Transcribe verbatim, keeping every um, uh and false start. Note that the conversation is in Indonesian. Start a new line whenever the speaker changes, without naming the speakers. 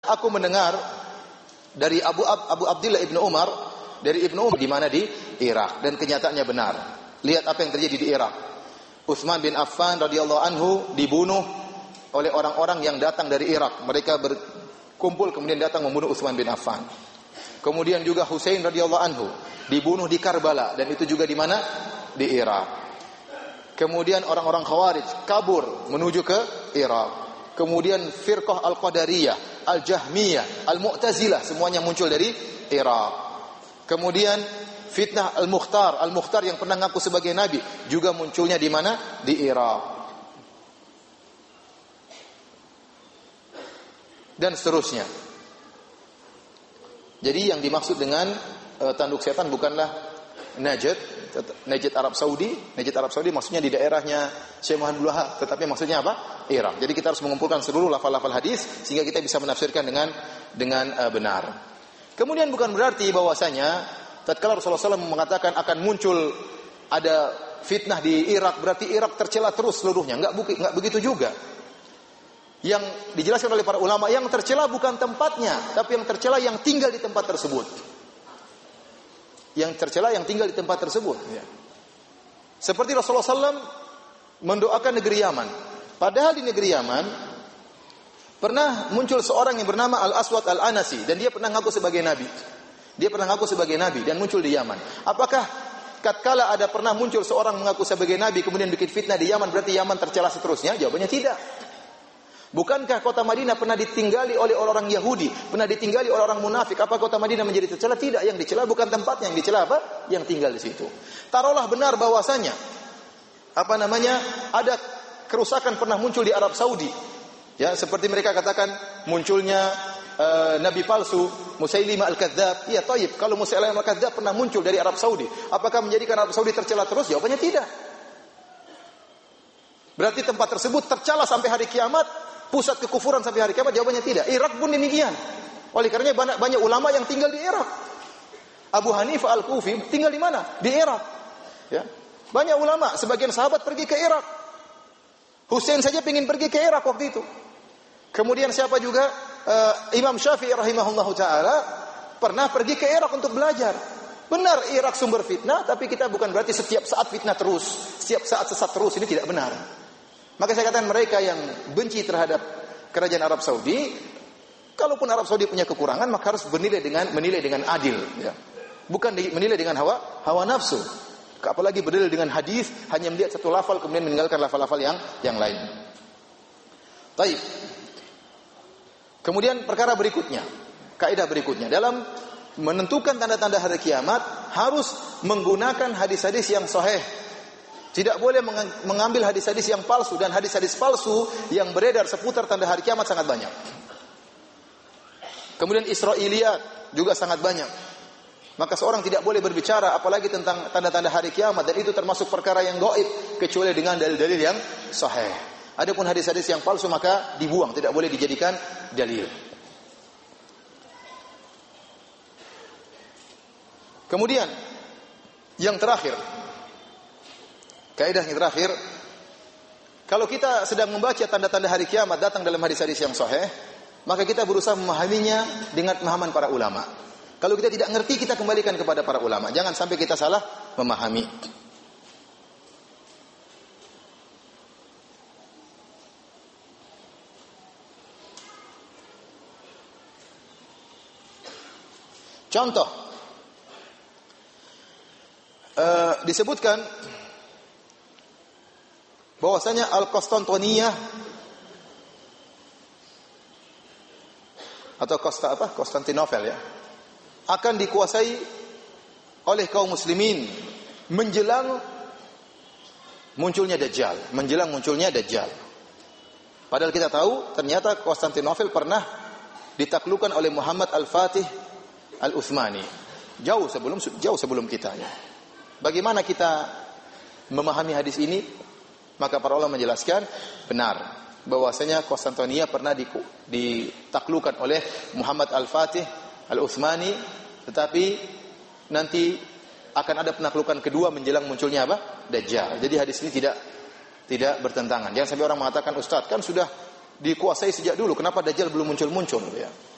Aku mendengar dari Abu Ab, Abu Abdillah Ibnu Umar, dari Ibnu Umar di mana di Irak, dan kenyataannya benar. Lihat apa yang terjadi di Irak. Utsman bin Affan radhiyallahu anhu dibunuh oleh orang-orang yang datang dari Irak. Mereka berkumpul kemudian datang membunuh Utsman bin Affan. Kemudian juga Husain radhiyallahu anhu dibunuh di Karbala, dan itu juga di mana? Di Irak. Kemudian orang-orang Khawarij kabur menuju ke Irak. Kemudian Firqah Al-Qadariyah, Al-Jahmiyah, Al-Mu'tazilah, semuanya muncul dari Irak. Kemudian fitnah Al-Mukhtar, Al-Mukhtar yang pernah ngaku sebagai nabi, juga munculnya di mana? Di Irak. Dan seterusnya. Jadi yang dimaksud dengan uh, tanduk setan bukanlah Najd, Najd Arab Saudi. Najd Arab Saudi maksudnya di daerahnya Syekh Muhammad Abdul Wahab, tetapi maksudnya apa? Irak. Jadi kita harus mengumpulkan seluruh lafal-lafal hadis sehingga kita bisa menafsirkan dengan dengan uh, benar. Kemudian bukan berarti bahwasanya tatkala Rasulullah shallallahu alaihi wasallam mengatakan akan muncul ada fitnah di Irak, berarti Irak tercela terus seluruhnya. Enggak, enggak begitu juga. Yang dijelaskan oleh para ulama, yang tercela bukan tempatnya, tapi yang tercela yang tinggal di tempat tersebut. Yang tercela yang tinggal di tempat tersebut. Ya. Seperti Rasulullah shallallahu alaihi wasallam mendoakan negeri Yaman. Padahal di negeri Yaman pernah muncul seorang yang bernama Al-Aswad Al-Anasi, dan dia pernah ngaku sebagai nabi. Dia pernah ngaku sebagai nabi dan muncul di Yaman. Apakah tatkala ada pernah muncul seorang mengaku sebagai nabi kemudian bikin fitnah di Yaman berarti Yaman tercela seterusnya? Jawabannya tidak. Bukankah kota Madinah pernah ditinggali oleh orang Yahudi, pernah ditinggali oleh orang munafik? Apa kota Madinah menjadi tercela? Tidak. Yang dicela bukan tempatnya, yang dicela apa? Yang tinggal di situ. Taruhlah benar bahwasanya apa namanya? Ada kerusakan pernah muncul di Arab Saudi. Ya, seperti mereka katakan munculnya uh, nabi palsu Musailimah Al-Kadzdzab. Iya, thayyib. Kalau Musailimah Al-Kadzdzab pernah muncul dari Arab Saudi, apakah menjadikan Arab Saudi tercela terus? Jawabannya tidak. Berarti tempat tersebut tercela sampai hari kiamat. Pusat kekufuran sampai hari kiamat? Jawabannya tidak. Irak pun demikian. Oleh karenanya banyak, banyak ulama yang tinggal di Irak. Abu Hanifah Al-Kufi tinggal di mana? Di Irak. Ya. Banyak ulama, sebagian sahabat pergi ke Irak. Husain saja ingin pergi ke Irak waktu itu. Kemudian siapa juga? Uh, Imam Syafi'i rahimahullahu ta'ala pernah pergi ke Irak untuk belajar. Benar Irak sumber fitnah, tapi kita bukan berarti setiap saat fitnah terus, setiap saat sesat terus. Ini tidak benar. Maka saya katakan mereka yang benci terhadap kerajaan Arab Saudi, kalaupun Arab Saudi punya kekurangan, maka harus bernilai dengan menilai dengan adil, ya. Bukan di, menilai dengan hawa hawa nafsu. Apalagi berdalil dengan hadis, hanya melihat satu lafal kemudian meninggalkan lafal-lafal yang yang lain. Baik. Kemudian perkara berikutnya, kaidah berikutnya dalam menentukan tanda-tanda hari kiamat harus menggunakan hadis-hadis yang sahih. Tidak boleh mengambil hadis-hadis yang palsu, dan hadis-hadis palsu yang beredar seputar tanda hari kiamat sangat banyak. Kemudian Israiliyat juga sangat banyak. Maka seorang tidak boleh berbicara apalagi tentang tanda-tanda hari kiamat, dan itu termasuk perkara yang gaib kecuali dengan dalil-dalil yang sahih. Adapun hadis-hadis yang palsu maka dibuang, tidak boleh dijadikan dalil. Kemudian yang terakhir, kaidah yang terakhir, kalau kita sedang membaca tanda-tanda hari kiamat datang dalam hadis-hadis yang sahih, maka kita berusaha memahaminya dengan pemahaman para ulama. Kalau kita tidak ngerti, kita kembalikan kepada para ulama. Jangan sampai kita salah memahami. Contoh, uh, disebutkan bahwasanya Al-Konstantiniyah atau Kosta apa? Konstantinopel ya, akan dikuasai oleh kaum muslimin menjelang munculnya Dajjal, menjelang munculnya Dajjal. Padahal kita tahu ternyata Konstantinopel pernah ditaklukkan oleh Muhammad Al-Fatih Al-Utsmani jauh sebelum jauh sebelum kita ya. Bagaimana kita memahami hadis ini? Maka para ulama menjelaskan benar bahwasanya Konstantinia pernah ditaklukkan oleh Muhammad Al-Fatih Al-Utsmani, tetapi nanti akan ada penaklukan kedua menjelang munculnya apa? Dajjal. Jadi hadis ini tidak tidak bertentangan. Jangan sampai orang mengatakan, Ustaz, kan sudah dikuasai sejak dulu, kenapa Dajjal belum muncul-muncul? Ya.